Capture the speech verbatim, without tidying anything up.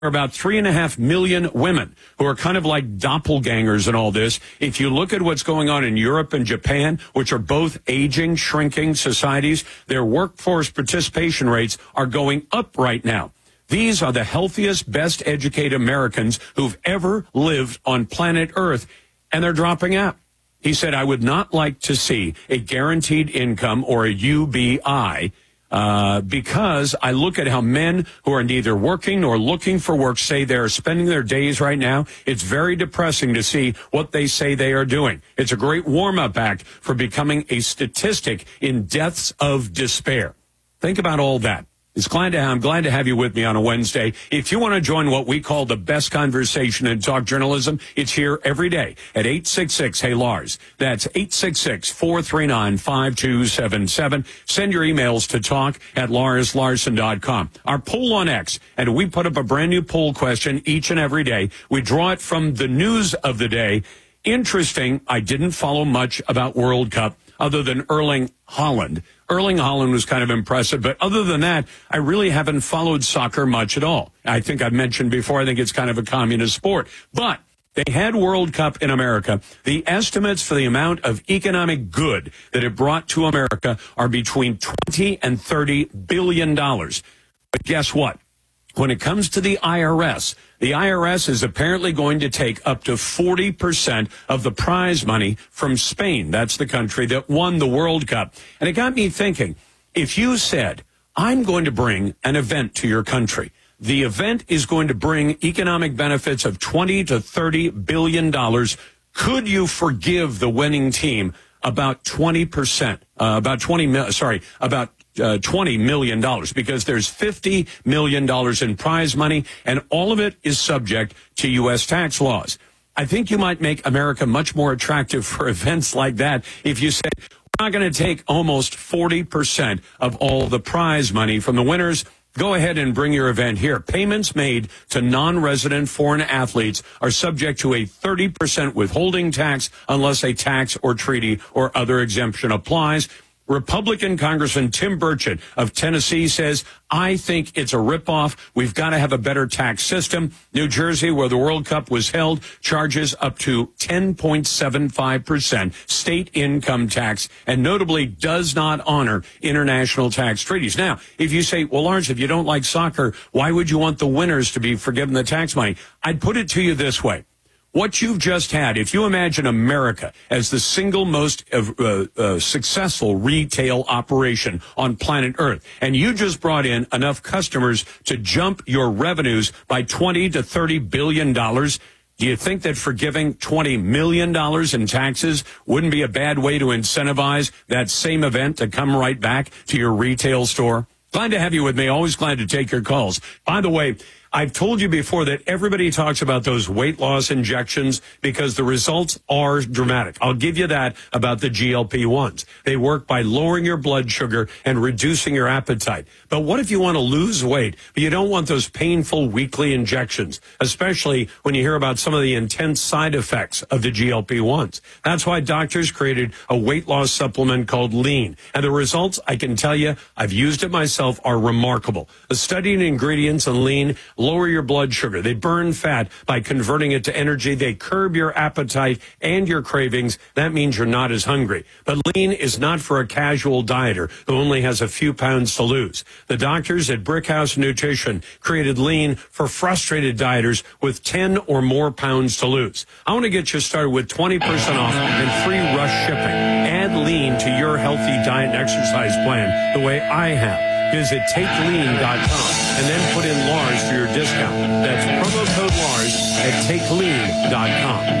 are about three and a half million women who are kind of like doppelgangers in all this. If you look at what's going on in Europe and Japan, which are both aging, shrinking societies, their workforce participation rates are going up right now. These are the healthiest, best educated Americans who've ever lived on planet Earth, and they're dropping out. He said, I would not like to see a guaranteed income or a U B I uh, because I look at how men who are neither working nor looking for work say they're spending their days right now. It's very depressing to see what they say they are doing. It's a great warm-up act for becoming a statistic in deaths of despair. Think about all that. It's glad to have, I'm glad to have you with me on a Wednesday. If you want to join what we call the best conversation in talk journalism, it's here every day at eight six six, hey Lars. That's eight six six, four three nine, five two seven seven. Send your emails to talk at lars larson dot com. Our poll on X, and we put up a brand new poll question each and every day. We draw it from the news of the day. Interesting, I didn't follow much about World Cup other than Erling Haaland. Erling Haaland was kind of impressive, but other than that, I really haven't followed soccer much at all. I think I've mentioned before, I think it's kind of a communist sport. But they had World Cup in America. The estimates for the amount of economic good that it brought to America are between twenty and thirty billion dollars. But guess what? When it comes to the I R S, the I R S is apparently going to take up to forty percent of the prize money from Spain. That's the country that won the World Cup. And it got me thinking, if you said, I'm going to bring an event to your country, the event is going to bring economic benefits of twenty to thirty billion dollars, could you forgive the winning team about twenty percent, uh, about twenty, sorry, about Uh, twenty million dollars, because there's fifty million dollars in prize money, and all of it is subject to U S tax laws. I think you might make America much more attractive for events like that if you said, we're not going to take almost forty percent of all the prize money from the winners. Go ahead and bring your event here. Payments made to non-resident foreign athletes are subject to a thirty percent withholding tax unless a tax or treaty or other exemption applies. Republican Congressman Tim Burchett of Tennessee says, I think it's a ripoff. We've got to have a better tax system. New Jersey, where the World Cup was held, charges up to ten point seven five percent state income tax and notably does not honor international tax treaties. Now, if you say, well, Lars, if you don't like soccer, why would you want the winners to be forgiven the tax money? I'd put it to you this way. What you've just had, if you imagine America as the single most uh, uh, successful retail operation on planet Earth, and you just brought in enough customers to jump your revenues by twenty to thirty billion dollars, do you think that forgiving twenty million dollars in taxes wouldn't be a bad way to incentivize that same event to come right back to your retail store? Glad to have you with me. Always glad to take your calls. By the way, I've told you before that everybody talks about those weight loss injections because the results are dramatic. I'll give you that about the G L P ones. They work by lowering your blood sugar and reducing your appetite. But what if you want to lose weight, but you don't want those painful weekly injections, especially when you hear about some of the intense side effects of the G L P ones? That's why doctors created a weight loss supplement called Lean. And the results, I can tell you, I've used it myself, are remarkable. The study and ingredients in Lean lower your blood sugar. They burn fat by converting it to energy. They curb your appetite and your cravings. That means you're not as hungry. But Lean is not for a casual dieter who only has a few pounds to lose. The doctors at Brickhouse Nutrition created Lean for frustrated dieters with ten or more pounds to lose. I want to get you started with twenty percent off and free rush shipping. Add Lean to your healthy diet and exercise plan the way I have. Visit take lean dot com and then put in Lars for your discount. That's promo code Lars at take lean dot com.